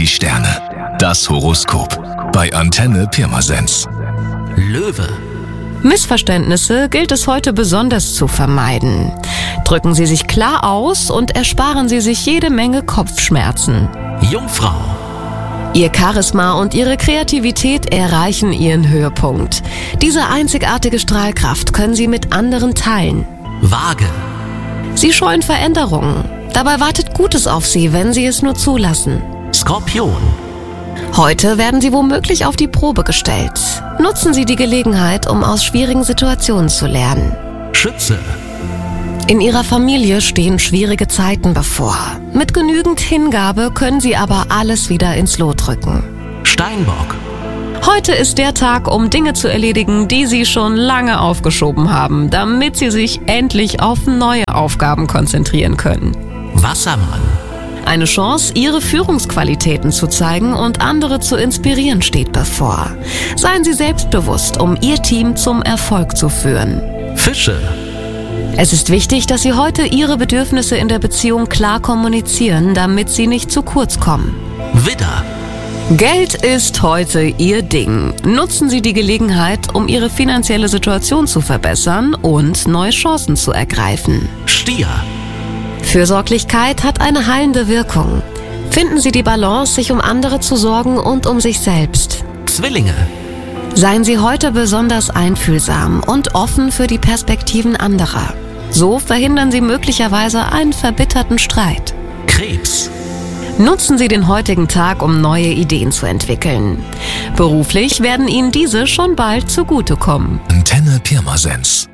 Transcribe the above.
die Sterne. Das Horoskop bei Antenne Pirmasens. Löwe. Missverständnisse gilt es heute besonders zu vermeiden. Drücken Sie sich klar aus und ersparen Sie sich jede Menge Kopfschmerzen. Jungfrau. Ihr Charisma und Ihre Kreativität erreichen ihren Höhepunkt. Diese einzigartige Strahlkraft können Sie mit anderen teilen. Waage. Sie scheuen Veränderungen. Dabei wartet Gutes auf Sie, wenn Sie es nur zulassen. Skorpion. Heute werden Sie womöglich auf die Probe gestellt. Nutzen Sie die Gelegenheit, um aus schwierigen Situationen zu lernen. Schütze. In Ihrer Familie stehen schwierige Zeiten bevor. Mit genügend Hingabe können Sie aber alles wieder ins Lot rücken. Steinbock. Heute ist der Tag, um Dinge zu erledigen, die Sie schon lange aufgeschoben haben, damit Sie sich endlich auf neue Aufgaben konzentrieren können. Wassermann. Eine Chance, Ihre Führungsqualitäten zu zeigen und andere zu inspirieren, steht bevor. Seien Sie selbstbewusst, um Ihr Team zum Erfolg zu führen. Fische. Es ist wichtig, dass Sie heute Ihre Bedürfnisse in der Beziehung klar kommunizieren, damit sie nicht zu kurz kommen. Widder. Geld ist heute Ihr Ding. Nutzen Sie die Gelegenheit, um Ihre finanzielle Situation zu verbessern und neue Chancen zu ergreifen. Stier. Fürsorglichkeit hat eine heilende Wirkung. Finden Sie die Balance, sich um andere zu sorgen und um sich selbst. Zwillinge. Seien Sie heute besonders einfühlsam und offen für die Perspektiven anderer. So verhindern Sie möglicherweise einen verbitterten Streit. Krebs. Nutzen Sie den heutigen Tag, um neue Ideen zu entwickeln. Beruflich werden Ihnen diese schon bald zugutekommen. Antenne Pirmasens.